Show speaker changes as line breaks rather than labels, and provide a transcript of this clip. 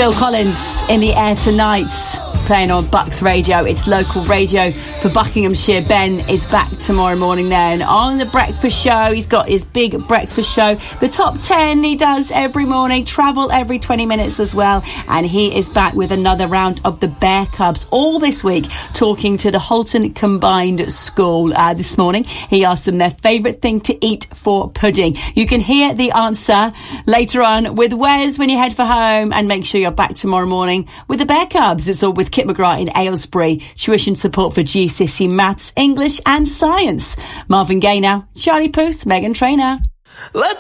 Phil Collins in the air tonight, playing on Bucks Radio. It's local radio for Buckinghamshire. Ben is back tomorrow morning then on the breakfast show. He's got his big breakfast show, the top 10 he does every morning, travel every 20 minutes as well, and he is back with another round of the Bear Cubs all this week, talking to the Halton Combined School. This morning he asked them their favourite thing to eat for pudding. You can hear the answer later on with Wes when you head for home, and make sure you're back tomorrow morning with the Bear Cubs. It's all with Kit McGrath in Aylesbury. Tuition support for GCSE Maths, English and Science. Marvin Gaye now, Charlie Puth, Meghan Trainor.
Let's